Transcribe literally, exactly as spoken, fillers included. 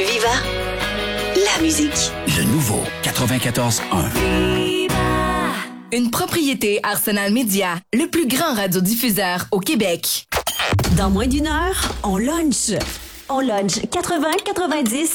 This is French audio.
Viva, la musique. Le nouveau quatre-vingt-quatorze un. Une propriété Arsenal Média, le plus grand radiodiffuseur au Québec. Dans moins d'une heure, on lunch. On lunch quatre-vingts quatre-vingt-dix